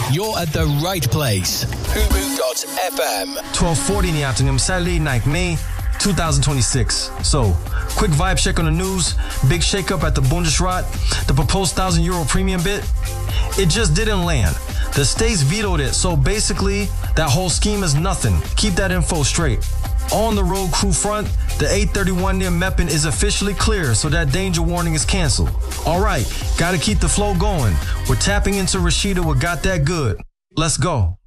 You're at the right place. Fubu.fm. 12:40 in the afternoon, Saturday night, May 2026. So, quick vibe check on the news. Big shakeup at the Bundesrat. The proposed €1,000 premium bid, it just didn't land. The states vetoed it, so basically, that whole scheme is nothing. Keep that info straight. On the road crew front, the 831 near Meppen is officially clear, so that danger warning is canceled. All right, gotta keep the flow going. We're tapping into Rashida with Got That Good. Let's go.